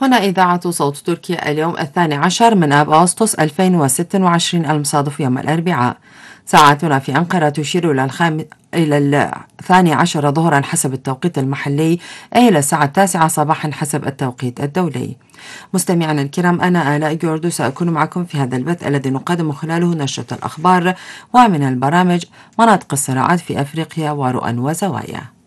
هنا إذاعة صوت تركيا اليوم 12 من آب أغسطس 2026 المصادف يوم الأربعاء. ساعتنا في أنقرة تشير إلى 12 ظهرا حسب التوقيت المحلي، أي إلى الساعة 9 صباحا حسب التوقيت الدولي. مستمعينا الكرام، أنا آلاء جوردو سأكون معكم في هذا البث الذي نقدم خلاله نشرة الأخبار ومن البرامج مناطق الصراعات في أفريقيا ورؤى وزوايا.